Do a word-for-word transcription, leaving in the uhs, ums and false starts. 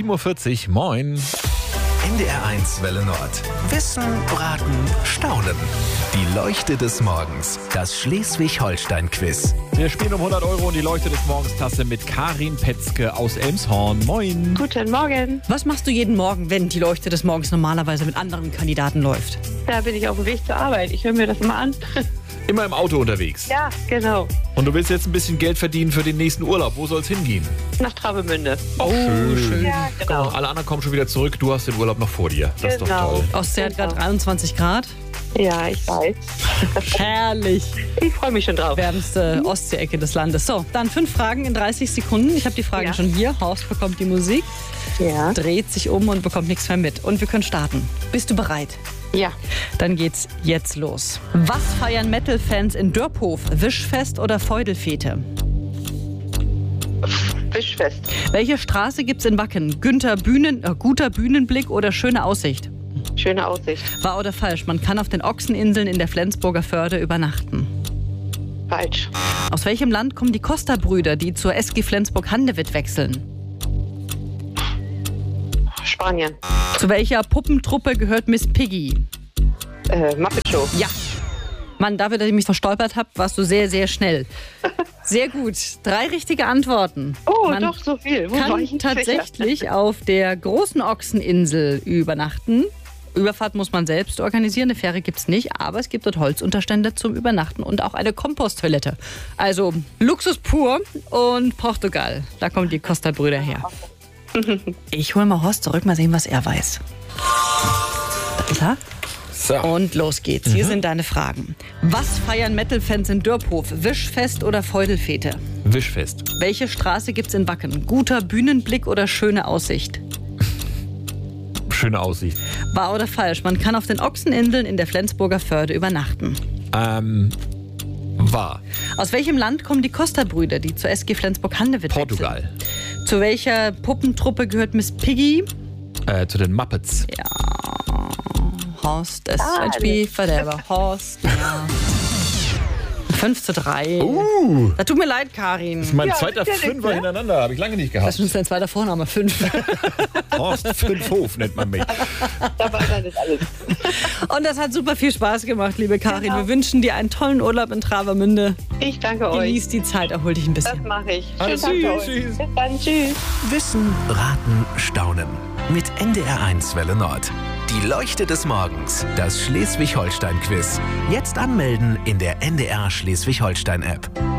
sieben Uhr vierzig. Moin. N D R eins Welle Nord. Wissen, Raten, Staunen. Die Leuchte des Morgens. Das Schleswig-Holstein-Quiz. Wir spielen um hundert Euro und die Leuchte des Morgens Tasse mit Karin Petzke aus Elmshorn. Moin. Guten Morgen. Was machst du jeden Morgen, wenn die Leuchte des Morgens normalerweise mit anderen Kandidaten läuft? Da bin ich auf dem Weg zur Arbeit. Ich höre mir das mal an. Immer im Auto unterwegs. Ja, genau. Und du willst jetzt ein bisschen Geld verdienen für den nächsten Urlaub. Wo soll es hingehen? Nach Travemünde. Oh, schön. Ja, genau. Alle anderen kommen schon wieder zurück. Du hast den Urlaub noch vor dir. Das ist doch Genau. toll. Ostsee hat gerade dreiundzwanzig Grad. Ja, ich weiß. Herrlich. Ich freue mich schon drauf. Wärmste Ostseeecke des Landes. So, dann fünf Fragen in dreißig Sekunden. Ich habe die Fragen Ja. schon hier. Horst bekommt die Musik, Ja. dreht sich um und bekommt nichts mehr mit. Und wir können starten. Bist du bereit? Ja. Dann geht's jetzt los. Was feiern Metal-Fans in Dörphof? Wischfest oder Feudelfete? Fischfest. Welche Straße gibt's in Wacken? Günther Bühnen, äh, guter Bühnenblick oder schöne Aussicht? Schöne Aussicht. Wahr oder falsch? Man kann auf den Ochseninseln in der Flensburger Förde übernachten. Falsch. Aus welchem Land kommen die Costa-Brüder, die zur S G Flensburg-Handewitt wechseln? Spanien. Zu welcher Puppentruppe gehört Miss Piggy? Äh, Muppet Show. Ja. Mann, dafür, dass ich mich verstolpert habe, warst du sehr, sehr schnell. Sehr gut. Drei richtige Antworten. Oh, Man doch, so viel. Wo war ich kann nicht tatsächlich sicher? auf der großen Ochseninsel übernachten. Überfahrt muss man selbst organisieren, eine Fähre gibt es nicht, aber es gibt dort Holzunterstände zum Übernachten und auch eine Komposttoilette. Also Luxus pur und Portugal, da kommen die Costa-Brüder her. Ich hole mal Horst zurück, mal sehen, was er weiß. Da ist er. So. Und los geht's. Hier sind deine Fragen. Was feiern Metal-Fans in Dörphof? Wischfest oder Feudelfete? Wischfest. Welche Straße gibt's in Wacken? Guter Bühnenblick oder schöne Aussicht? Schöne Aussicht. Wahr oder falsch? Man kann auf den Ochseninseln in der Flensburger Förde übernachten. Ähm, wahr. Aus welchem Land kommen die Costa-Brüder, die zur S G Flensburg-Handewitt wechseln? Portugal. Zu welcher Puppentruppe gehört Miss Piggy? Äh, zu den Muppets. Ja. Horst, es ist Ah, ein Spielverderber. Horst, ja. fünf zu drei. Uh, Da tut mir leid, Karin. das ist mein Ja, zweiter sicherlich, Fünfer ne? hintereinander. Habe ich lange nicht Das gehabt. ist dein zweiter Vorname, fünf. Horst Fünfhof nennt man mich. Da war dann das alles. Und das hat super viel Spaß gemacht, liebe Karin. Genau. Wir wünschen dir einen tollen Urlaub in Travemünde. Ich danke euch. Genieß die Zeit, erhol dich ein Das bisschen. mache ich. Alles Schönen Tag tschüss, für euch. tschüss. Bis dann. Tschüss. Wissen, Raten, Staunen. Mit N D R eins Welle Nord. Die Leuchte des Morgens. Das Schleswig-Holstein-Quiz. Jetzt anmelden in der N D R Schleswig-Holstein-App.